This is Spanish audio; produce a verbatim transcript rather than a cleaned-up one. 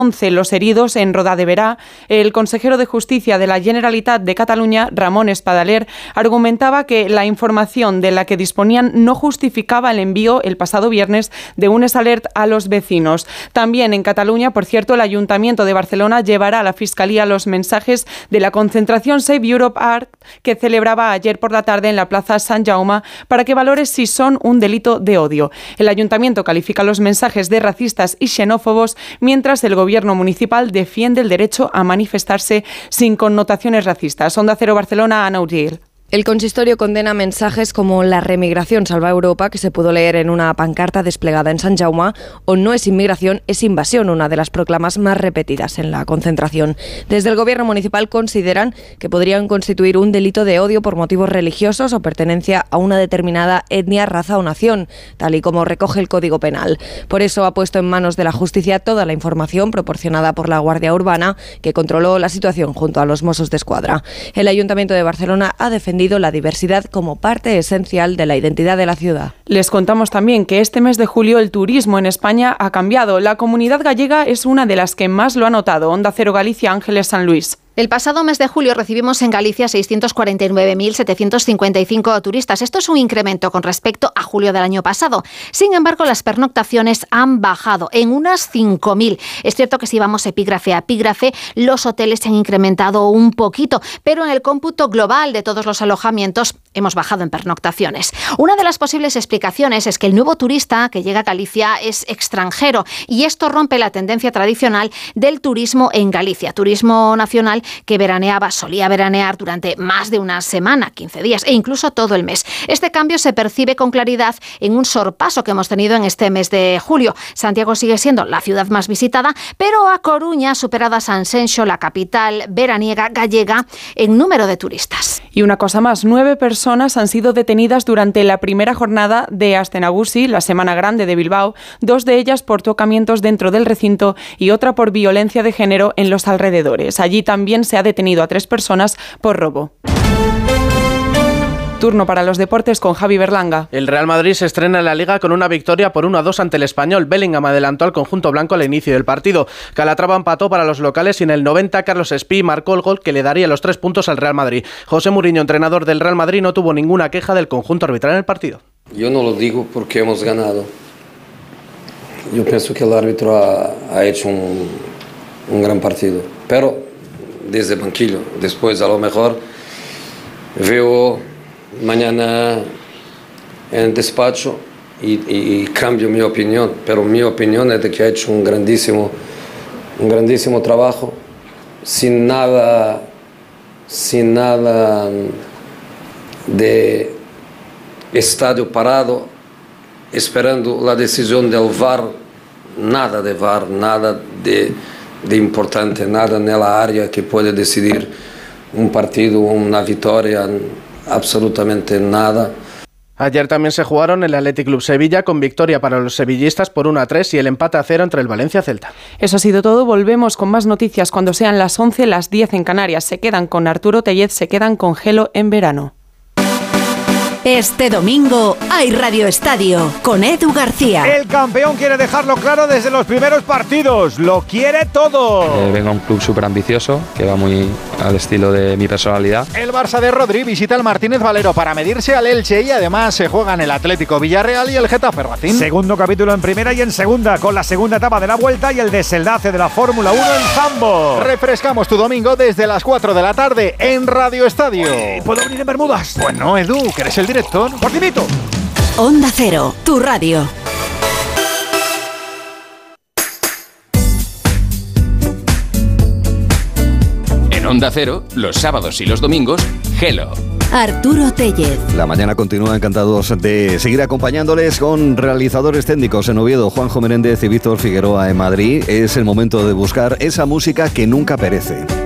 once los heridos en Roda de Berà. El consejero de Justicia de la Generalitat de Cataluña, Ramon Espadaler, argumentaba que la información de la que disponían no justificaba el envío el pasado viernes de un S-Alert a los vecinos. También en Cataluña, por cierto, el Ayuntamiento de Barcelona llevará a la Fiscalía los mensajes de la concentración Save Europe Art que celebraba ayer por la tarde en la Plaza Sant Jaume para que valore si son un delito de odio. El Ayuntamiento califica los mensajes de racistas y xenófobos, mientras el Gobierno El Gobierno municipal defiende el derecho a manifestarse sin connotaciones racistas. Onda Cero Barcelona, Ana Uriel. El consistorio condena mensajes como la remigración salva Europa, que se pudo leer en una pancarta desplegada en Sant Jaume, o no es inmigración, es invasión, una de las proclamas más repetidas en la concentración. Desde el Gobierno municipal consideran que podrían constituir un delito de odio por motivos religiosos o pertenencia a una determinada etnia, raza o nación, tal y como recoge el Código Penal. Por eso ha puesto en manos de la justicia toda la información proporcionada por la Guardia Urbana, que controló la situación junto a los Mossos d'Esquadra. El Ayuntamiento de Barcelona ha defendido la diversidad como parte esencial de la identidad de la ciudad. Les contamos también que este mes de julio el turismo en España ha cambiado. La comunidad gallega es una de las que más lo ha notado. Onda Cero Galicia, Ángeles San Luis. El pasado mes de julio recibimos en Galicia seiscientos cuarenta y nueve mil setecientos cincuenta y cinco turistas. Esto es un incremento con respecto a julio del año pasado. Sin embargo, las pernoctaciones han bajado en unas cinco mil. Es cierto que si vamos epígrafe a epígrafe, los hoteles se han incrementado un poquito, pero en el cómputo global de todos los alojamientos hemos bajado en pernoctaciones. Una de las posibles explicaciones es que el nuevo turista que llega a Galicia es extranjero y esto rompe la tendencia tradicional del turismo en Galicia. Turismo nacional que veraneaba, solía veranear durante más de una semana, quince días e incluso todo el mes. Este cambio se percibe con claridad en un sorpaso que hemos tenido en este mes de julio. Santiago sigue siendo la ciudad más visitada, pero A Coruña ha superado a Sanxenxo, la capital veraniega gallega, en número de turistas. Y una cosa más, nueve personas han sido detenidas durante la primera jornada de Astenagusi, la Semana Grande de Bilbao, dos de ellas por tocamientos dentro del recinto y otra por violencia de género en los alrededores. Allí también se ha detenido a tres personas por robo. Turno para los deportes con Javi Berlanga. El Real Madrid se estrena en la Liga con una victoria por uno a dos ante el Español. Bellingham adelantó al conjunto blanco al inicio del partido. Calatrava empató para los locales y en el noventa Carlos Espí marcó el gol que le daría los tres puntos al Real Madrid. José Mourinho, entrenador del Real Madrid, no tuvo ninguna queja del conjunto arbitral en el partido. Yo no lo digo porque hemos ganado. Yo pienso que el árbitro ha, ha hecho un, un gran partido, pero desde el banquillo. Después a lo mejor veo mañana en el despacho y, y, y cambio mi opinión, pero mi opinión es de que ha hecho un grandísimo, un grandísimo trabajo, sin nada, sin nada de estadio parado, esperando la decisión del V A R, nada de V A R, nada de, de importante, nada en la área que puede decidir un partido, una victoria, absolutamente nada. Ayer también se jugaron el Athletic Club Sevilla con victoria para los sevillistas por uno a tres y el empate a cero entre el Valencia Celta. Eso ha sido todo. Volvemos con más noticias cuando sean las once, las diez en Canarias. Se quedan con Arturo Tellez, se quedan con Gelo en verano. Este domingo hay Radio Estadio con Edu García. El campeón quiere dejarlo claro desde los primeros partidos. Lo quiere todo. Eh, vengo a un club súper ambicioso que va muy al estilo de mi personalidad. El Barça de Rodri visita el Martínez Valero para medirse al Elche y además se juegan el Atlético Villarreal y el Getafe Racing. Segundo capítulo en primera y en segunda, con la segunda etapa de la vuelta y el desenlace de la Fórmula uno en Zambo. Refrescamos tu domingo desde las cuatro de la tarde en Radio Estadio. ¿Puedo venir en Bermudas? Pues no, Edu, que eres el director. ¡Por timito! Onda Cero, tu radio. En Onda Cero, los sábados y los domingos, Gelo. Arturo Tellez. La mañana continúa, encantados de seguir acompañándoles con realizadores técnicos en Oviedo, Juanjo Menéndez y Víctor Figueroa en Madrid. Es el momento de buscar esa música que nunca perece.